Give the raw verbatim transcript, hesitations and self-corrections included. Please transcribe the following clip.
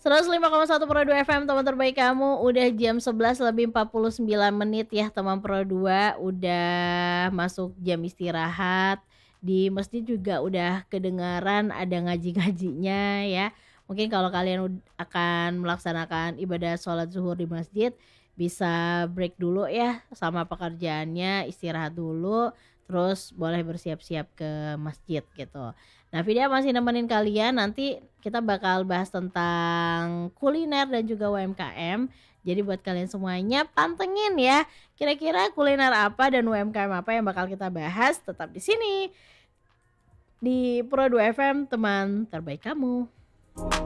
seratus lima koma satu Pro dua F M, teman terbaik kamu. Udah jam sebelas lebih empat puluh sembilan menit ya teman Pro dua, udah masuk jam istirahat. Di masjid juga udah kedengaran ada ngaji-ngajinya ya. Mungkin kalau kalian ud akan melaksanakan ibadah sholat zuhur di masjid, bisa break dulu ya sama pekerjaannya, istirahat dulu, terus boleh bersiap-siap ke masjid gitu. Nah, Vidya masih nemenin kalian, nanti kita bakal bahas tentang kuliner dan juga U M K M. Jadi buat kalian semuanya pantengin ya, kira-kira kuliner apa dan U M K M apa yang bakal kita bahas, tetap di sini. Di Pro dua F M, teman terbaik kamu.